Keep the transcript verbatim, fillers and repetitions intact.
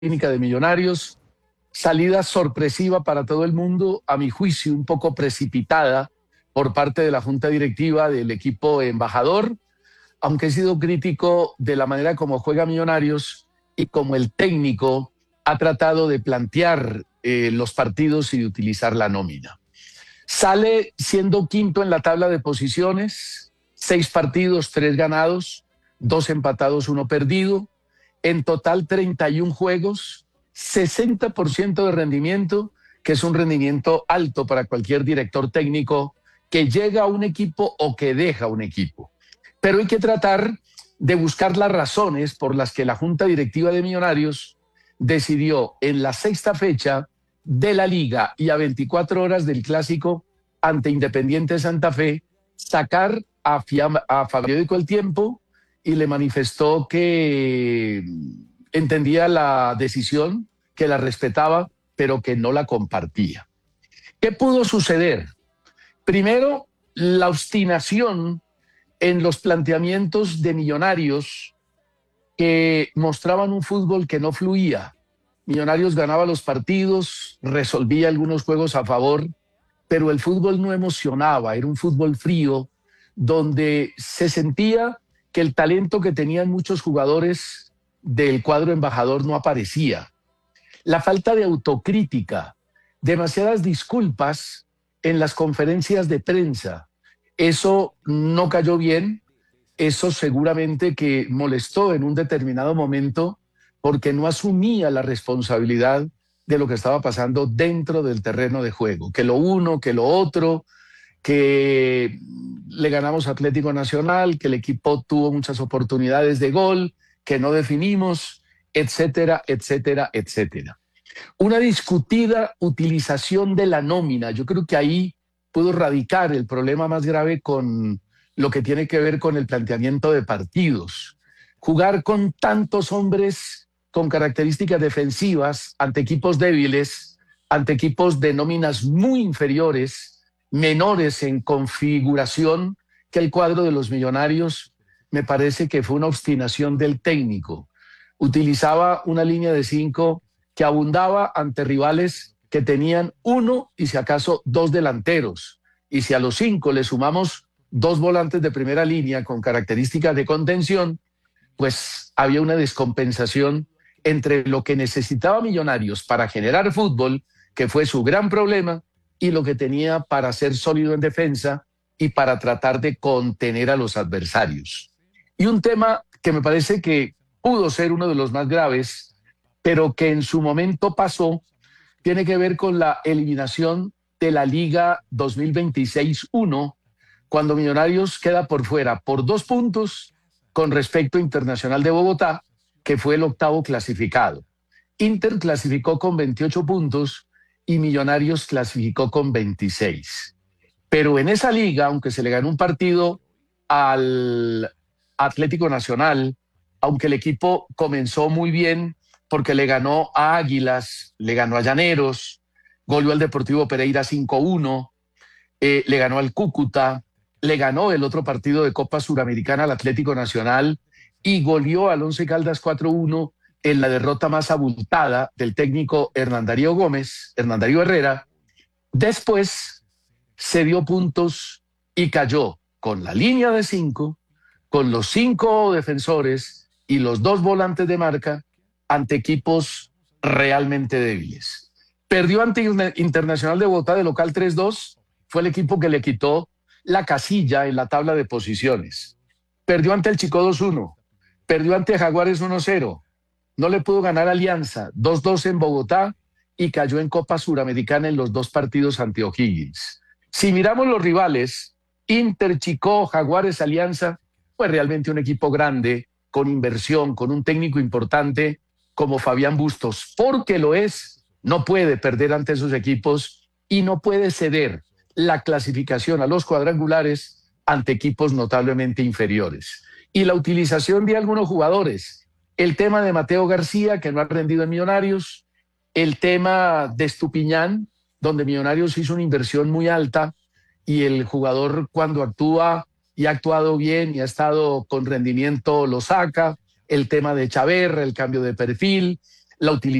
técnica de Millonarios, salida sorpresiva para todo el mundo, a mi juicio un poco precipitada por parte de la junta directiva del equipo embajador, aunque he sido crítico de la manera como juega Millonarios y como el técnico ha tratado de plantear eh, los partidos y de utilizar la nómina. Sale siendo quinto en la tabla de posiciones, seis partidos, tres ganados, dos empatados, uno perdido, en total treinta y un juegos, sesenta por ciento de rendimiento, que es un rendimiento alto para cualquier director técnico que llega a un equipo o que deja un equipo. Pero hay que tratar de buscar las razones por las que la Junta Directiva de Millonarios decidió en la sexta fecha de la Liga y a veinticuatro horas del Clásico ante Independiente Santa Fe sacar a, Fiam, a Periódico El Tiempo y le manifestó que entendía la decisión, que la respetaba, pero que no la compartía. ¿Qué pudo suceder? Primero, la obstinación en los planteamientos de Millonarios que mostraban un fútbol que no fluía. Millonarios ganaba los partidos, resolvía algunos juegos a favor, pero el fútbol no emocionaba, era un fútbol frío, donde se sentía que el talento que tenían muchos jugadores del cuadro embajador no aparecía. La falta de autocrítica, demasiadas disculpas en las conferencias de prensa, eso no cayó bien, eso seguramente que molestó en un determinado momento porque no asumía la responsabilidad de lo que estaba pasando dentro del terreno de juego, que lo uno, que lo otro, que le ganamos a Atlético Nacional, que el equipo tuvo muchas oportunidades de gol, que no definimos, etcétera, etcétera, etcétera. Una discutida utilización de la nómina, yo creo que ahí pudo radicar el problema más grave con lo que tiene que ver con el planteamiento de partidos. Jugar con tantos hombres con características defensivas ante equipos débiles, ante equipos de nóminas muy inferiores, menores en configuración que el cuadro de los Millonarios, me parece que fue una obstinación del técnico. Utilizaba una línea de cinco que abundaba ante rivales que tenían uno y si acaso dos delanteros. Y si a los cinco le sumamos dos volantes de primera línea con características de contención, pues había una descompensación entre lo que necesitaba Millonarios para generar fútbol, que fue su gran problema, y lo que tenía para ser sólido en defensa y para tratar de contener a los adversarios. Y un tema que me parece que pudo ser uno de los más graves, pero que en su momento pasó, tiene que ver con la eliminación de la Liga dos mil veintiséis uno, cuando Millonarios queda por fuera por dos puntos con respecto a Internacional de Bogotá, que fue el octavo clasificado. Inter clasificó con veintiocho puntos y Millonarios clasificó con veintiséis. Pero en esa liga, aunque se le ganó un partido al Atlético Nacional, aunque el equipo comenzó muy bien porque le ganó a Águilas, le ganó a Llaneros, goleó al Deportivo Pereira cinco uno, eh, le ganó al Cúcuta, le ganó el otro partido de Copa Suramericana al Atlético Nacional y goleó al Once Caldas cuatro uno en la derrota más abultada del técnico Hernán Darío Gómez, Hernán Darío Herrera. Después se dio puntos y cayó con la línea de cinco, con los cinco defensores y los dos volantes de marca ante equipos realmente débiles. Perdió ante Internacional de Bogotá de local tres dos, fue el equipo que le quitó la casilla en la tabla de posiciones. Perdió ante el Chico dos uno, perdió ante Jaguares uno cero, no le pudo ganar Alianza dos dos en Bogotá y cayó en Copa Suramericana en los dos partidos ante O'Higgins. Si miramos los rivales, Inter, Chico, Jaguares, Alianza, pues realmente un equipo grande, con inversión, con un técnico importante como Fabián Bustos, porque lo es, no puede perder ante esos equipos y no puede ceder la clasificación a los cuadrangulares ante equipos notablemente inferiores. Y la utilización de algunos jugadores, el tema de Mateo García, que no ha rendido en Millonarios, el tema de Estupiñán, donde Millonarios hizo una inversión muy alta y el jugador cuando actúa y ha actuado bien y ha estado con rendimiento lo saca, el tema de Chaverra, el cambio de perfil, la utilización